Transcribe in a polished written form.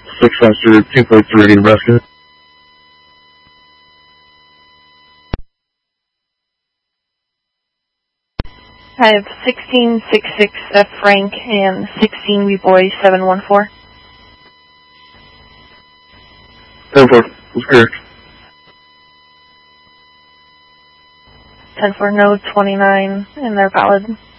6 Officer 243 Nebraska. I have 1666F Frank and 16 Wee Boy 714. 10-4, that's correct. 10-4, no 29, and they're valid.